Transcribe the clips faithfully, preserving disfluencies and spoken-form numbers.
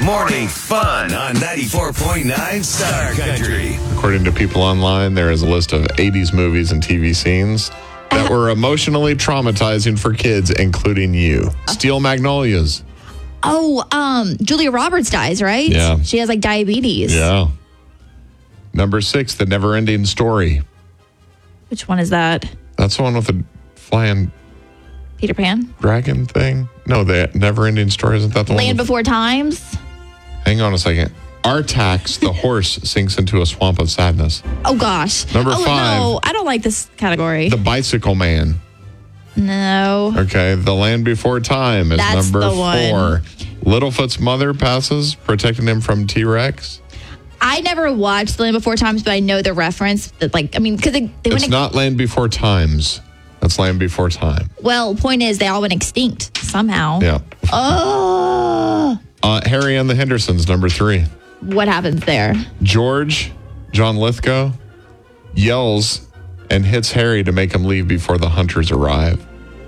Morning fun on ninety-four point nine Star Country. According to people online, there is a list of eighties movies and T V scenes that were emotionally traumatizing for kids, including you. Steel Magnolias. Oh, um, Julia Roberts dies, right? Yeah. She has like diabetes. Yeah. Number six, The Never-Ending Story. Which one is that? That's the one with the flying Peter Pan? dragon thing? No, the Never-Ending Story. Isn't that the Land one? With... Before Times? Hang on a second. Artax, the horse, sinks into a swamp of sadness. Oh, gosh. Number oh, five. No, I don't like this category. The Bicycle Man. No. Okay, The Land Before Time is That's number the one. four. Littlefoot's mother passes, protecting him from T-Rex. I never watched The Land Before Times, but I know the reference. That, like, I mean, because they, they went... It's not Land Before Times. That's Land Before Time. Well, point is, they all went extinct somehow. Yeah. Oh. Uh, Harry and the Hendersons, number three. What happens there? George, John Lithgow, yells and hits Harry to make him leave before the hunters arrive.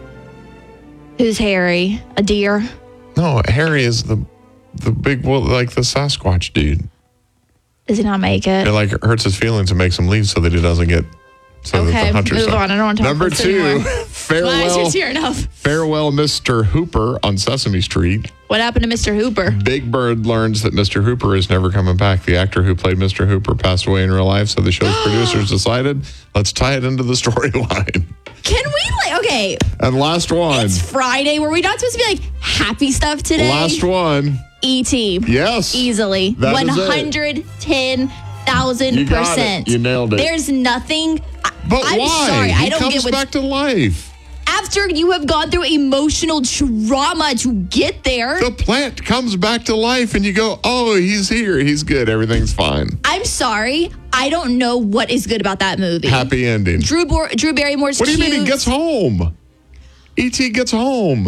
Who's Harry? A deer? No, Harry is the the big, well, like the Sasquatch dude. Does he not make it? It like hurts his feelings and makes him leave so that he doesn't get. So okay, that the hunters move don't. on. I don't want to talk Number about this two, anymore. farewell. Why is your tear enough? Farewell, Mister Hooper on Sesame Street. What happened to Mister Hooper? Big Bird learns that Mister Hooper is never coming back. The actor who played Mister Hooper passed away in real life, so the show's producers decided, let's tie it into the storyline. Can we, like, okay. And last one. It's Friday. Were we not supposed to be, like, happy stuff today? Last one. E T Yes. Easily. That one is it. hundred ten thousand You got percent. it. You nailed it. There's nothing. But I'm why? sorry. He I don't comes get what. back to life. After you have gone through emotional trauma to get there. The plant comes back to life and you go, oh, he's here. He's good. Everything's fine. I'm sorry. I don't know what is good about that movie. Happy ending. Drew, Bo- Drew Barrymore's What do you cute. mean he gets home? E T gets home.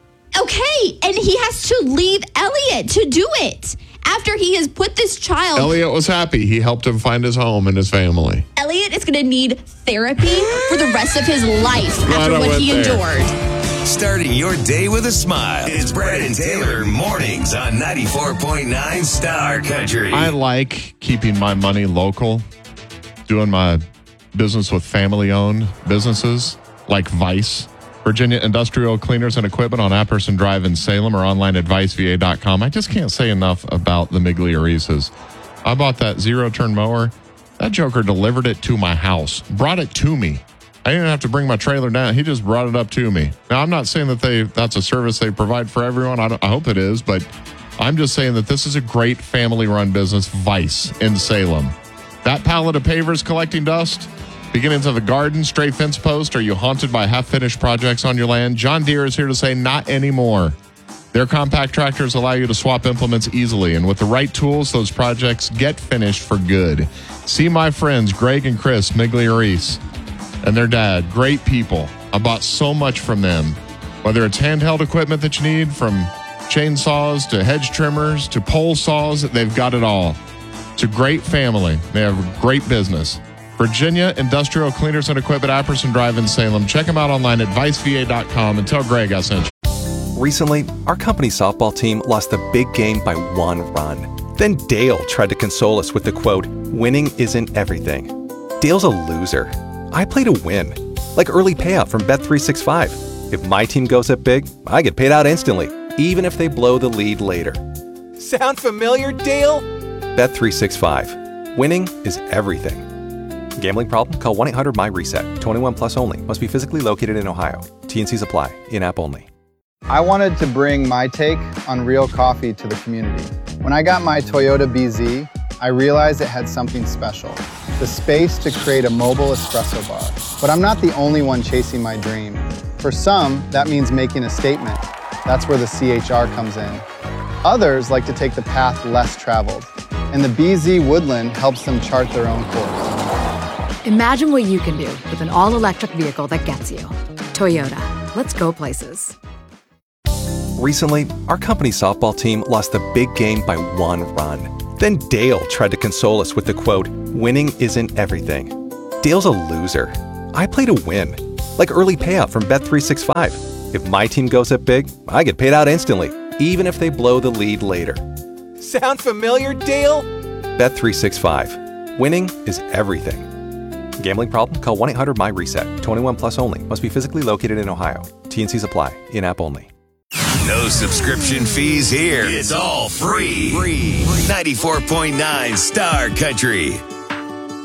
Okay, and he has to leave Elliot to do it. After he has put this child... Elliot was happy. He helped him find his home and his family. Elliot is going to need therapy for the rest of his life Glad after I what went he there. endured. Starting your day with a smile. It's Brad and Taylor mornings on ninety-four point nine Star Country. I like keeping my money local, doing my business with family-owned businesses like Vice. Virginia Industrial Cleaners and Equipment on Apperson Drive in Salem or online at vice v a dot com. I just can't say enough about the Migliorises. I bought that zero-turn mower. That joker delivered it to my house, brought it to me. I didn't have to bring my trailer down. He just brought it up to me. Now, I'm not saying that they that's a service they provide for everyone. I, don't, I hope it is, but I'm just saying that this is a great family-run business, Vice, in Salem. That pallet of pavers collecting dust, beginnings of the garden, stray fence post, are you haunted by half-finished projects on your land? John Deere is here to say not anymore. Their compact tractors allow you to swap implements easily, and with the right tools, those projects get finished for good. See my friends, Greg and Chris Migliorese, and their dad. Great people. I bought so much from them. Whether it's handheld equipment that you need, from chainsaws to hedge trimmers to pole saws, they've got it all. It's a great family. They have a great business. Virginia Industrial Cleaners and Equipment, Apperson Drive in Salem. Check them out online at vice v a dot com and tell Greg I sent you. Recently, our company softball team lost the big game by one run. Then Dale tried to console us with the quote, winning isn't everything. Dale's a loser. I play to win. Like early payout from Bet three sixty-five. If my team goes up big, I get paid out instantly, even if they blow the lead later. Sound familiar, Dale? Bet three sixty-five. Winning is everything. Gambling problem? Call one eight hundred M Y reset. twenty-one plus only. Must be physically located in Ohio. T N Cs apply. In-app only. I wanted to bring my take on real coffee to the community. When I got my Toyota B Z, I realized it had something special. The space to create a mobile espresso bar. But I'm not the only one chasing my dream. For some, that means making a statement. That's where the C H R comes in. Others like to take the path less traveled. And the B Z Woodland helps them chart their own course. Imagine what you can do with an all-electric vehicle that gets you. Toyota. Let's go places. Recently, our company softball team lost the big game by one run. Then Dale tried to console us with the quote, winning isn't everything. Dale's a loser. I play to win. Like early payout from Bet three sixty-five. If my team goes up big, I get paid out instantly, even if they blow the lead later. Sound familiar, Dale? Bet three sixty-five. Winning is everything. Gambling problem? Call one eight hundred my reset. twenty-one plus only. Must be physically located in Ohio. T N Cs apply. In-app only. No subscription fees here. It's all free. Free. ninety-four point nine Star Country.